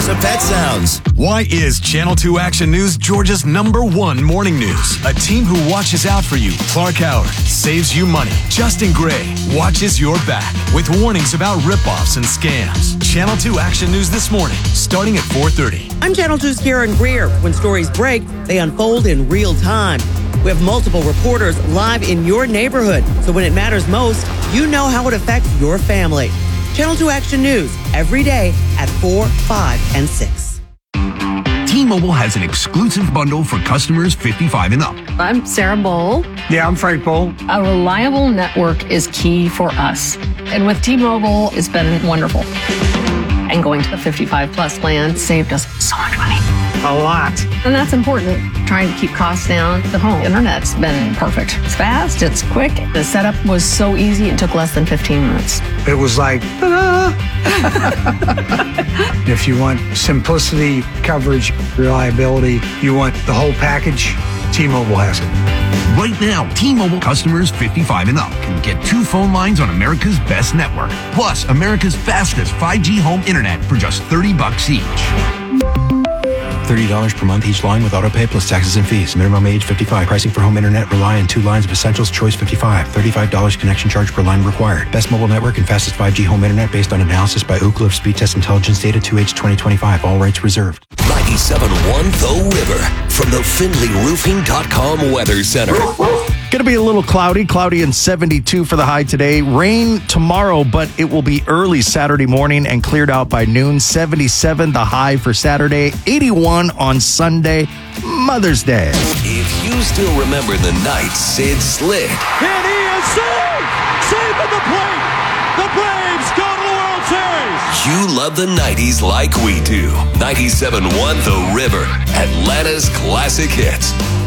here's a pet sounds. Why is Channel 2 Action News Georgia's #1 morning news? A team who watches out for you. Clark Howard saves you money. Justin Gray watches your back with warnings about ripoffs and scams. Channel 2 Action News this morning, starting at 4:30. I'm Channel 2's Karen Greer. When stories break, they unfold in real time. We have multiple reporters live in your neighborhood, so when it matters most, you know how it affects your family. Channel 2 Action News, every day at 4, 5, and 6. T-Mobile has an exclusive bundle for customers 55 and up. I'm Sarah Bowl. Yeah, I'm Frank Bowl. A reliable network is key for us. And with T-Mobile, it's been wonderful. And going to the 55 plus plan saved us so much money. A lot. And that's important. Trying to keep costs down. The home internet's been perfect. It's fast, it's quick. The setup was so easy, it took less than 15 minutes. It was like, ta-da! If you want simplicity, coverage, reliability, you want the whole package, T-Mobile has it. Right now, T-Mobile customers 55 and up can get 2 phone lines on America's best network, plus America's fastest 5G home internet for just $30 each. $30 per month each line with autopay plus taxes and fees. Minimum age 55. Pricing for home internet rely on 2 lines of essentials. Choice 55. $35 connection charge per line required. Best mobile network and fastest 5G home internet based on analysis by Ookla of Speed Test Intelligence data 2H 2025. All rights reserved. 97.1 The River from the FindlayRoofing.com Weather Center. Going to be a little cloudy and 72 for the high today. Rain tomorrow, but it will be early Saturday morning and cleared out by noon. 77 the high for Saturday, 81 on Sunday, Mother's Day. If you still remember the night Sid slid. And he is saved! Saved at the plate! The Braves go to the World Series! You love the 90s like we do. 97.1 The River, Atlanta's classic hits.